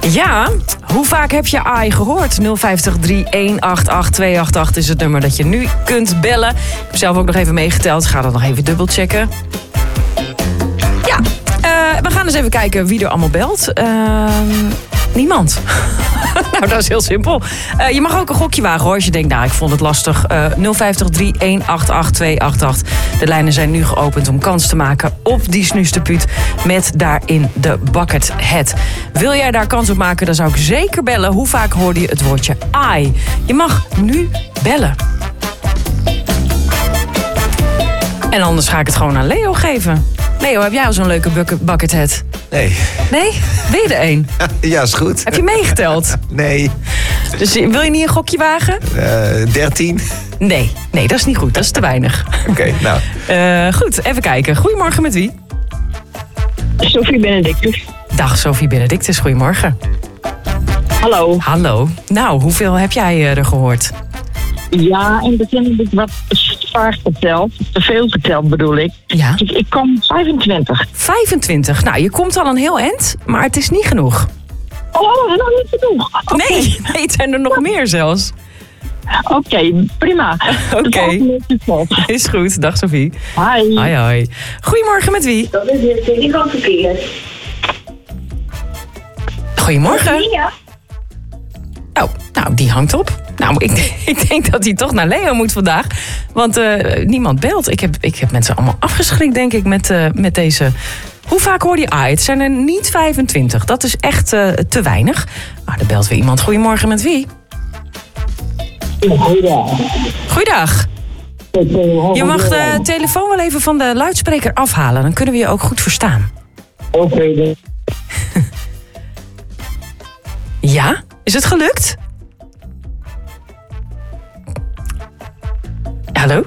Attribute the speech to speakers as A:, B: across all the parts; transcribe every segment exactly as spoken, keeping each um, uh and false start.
A: Ja, hoe vaak heb je A I gehoord? nul vijf drie een acht acht twee acht acht is het nummer dat je nu kunt bellen. Ik heb zelf ook nog even meegeteld. Ga dat nog even dubbelchecken. Ja, uh, we gaan eens even kijken wie er allemaal belt. Uh, niemand. Nou, dat is heel simpel. Uh, je mag ook een gokje wagen hoor, als je denkt, nou, ik vond het lastig. Uh, nul vijf drie een acht acht twee acht acht. De lijnen zijn nu geopend om kans te maken op die snusterpuut met daarin de bucket hat. Wil jij daar kans op maken, dan zou ik zeker bellen. Hoe vaak hoorde je het woordje A I? Je mag nu bellen. En anders ga ik het gewoon aan Leo geven. Leo, heb jij al zo'n leuke bucket hat?
B: Nee.
A: Nee? Wil je er één?
B: Ja, is goed.
A: Heb je meegeteld?
B: Nee.
A: Dus wil je niet een gokje wagen?
B: Uh, dertien?
A: Nee, nee, dat is niet goed. Dat is te weinig.
B: Oké, okay, nou.
A: Uh, goed, even kijken. Goedemorgen, met wie?
C: Sophie Benedictus.
A: Dag, Sophie Benedictus. Goedemorgen.
C: Hallo.
A: Hallo. Nou, hoeveel heb jij uh, er gehoord?
C: Ja, in het begin heb ik wat vaak verteld. Te veel verteld bedoel ik.
A: Ja.
C: Ik, ik kom vijfentwintig.
A: vijfentwintig. Nou, je komt al een heel eind, maar het is niet genoeg.
C: Oh, nog niet genoeg. Okay.
A: Nee, nee, het zijn er nog meer zelfs.
C: Oké, okay, prima.
A: Oké. Okay. Is goed. Dag, Sophie.
C: Hi.
A: Hoi, hoi. Goedemorgen, met wie?
D: Dat is het. Die kan verkeerd.
A: Goedemorgen.
D: Ja.
A: Oh, nou, die hangt op. Nou, ik, ik denk dat hij toch naar Leo moet vandaag. Want uh, niemand belt. Ik heb, ik heb mensen allemaal afgeschrikt, denk ik, met, uh, met deze. Hoe vaak hoor je A I? Het zijn er niet vijfentwintig. Dat is echt uh, te weinig. Maar er belt weer iemand. Goedemorgen, met wie?
C: Goeiedag.
A: Goeiedag. Je mag de telefoon wel even van de luidspreker afhalen. Dan kunnen we je ook goed verstaan.
C: Oké. Okay.
A: Ja? Is het gelukt? Hallo?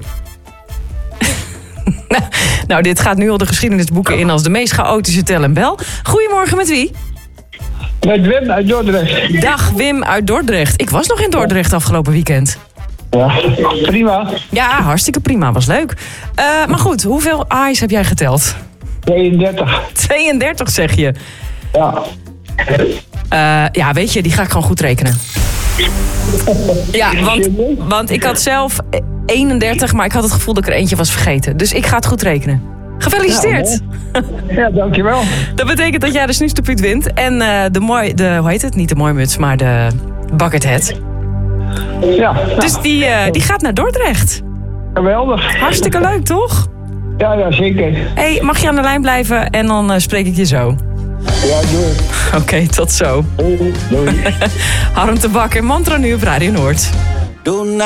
A: Nou, dit gaat nu al de geschiedenisboeken in als de meest chaotische tel en bel. Goedemorgen, met wie?
E: Met Wim uit Dordrecht.
A: Dag, Wim uit Dordrecht. Ik was nog in Dordrecht afgelopen weekend.
E: Ja, prima.
A: Ja, hartstikke prima. Was leuk. Uh, maar goed, hoeveel A I's heb jij geteld?
E: tweeëndertig.
A: tweeëndertig zeg je?
E: Ja.
A: Uh, ja, weet je, die ga ik gewoon goed rekenen. Ja, want, want ik had zelf eenendertig, maar ik had het gevoel dat ik er eentje was vergeten. Dus ik ga het goed rekenen. Gefeliciteerd.
E: Ja, ja, dankjewel.
A: Dat betekent dat jij de snusterpuut wint. En uh, de mooi, de, hoe heet het? Niet de mooimuts, maar de bucket hat.
E: Ja. Nou.
A: Dus die, uh, die gaat naar Dordrecht.
E: Geweldig.
A: Hartstikke leuk, toch?
E: Ja, ja, zeker.
A: Hey, mag je aan de lijn blijven en dan uh, spreek ik je zo.
E: Ja, doei.
A: Oké, okay, tot zo.
E: Doei. Doei.
A: Harm de Bak en Mantra nu op Radio Noord.